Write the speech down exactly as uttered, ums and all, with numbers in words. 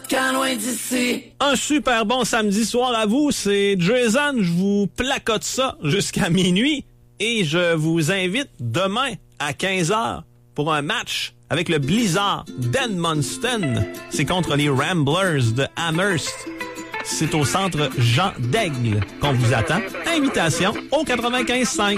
qu'à loin d'ici. Un super bon samedi soir à vous, c'est Jason, je vous placote ça jusqu'à minuit et je vous invite demain à quinze heures pour un match avec le Blizzard d'Edmundston. C'est contre les Ramblers de Amherst. C'est au centre Jean d'Aigle qu'on vous attend. Invitation au quatre-vingt-quinze cinq.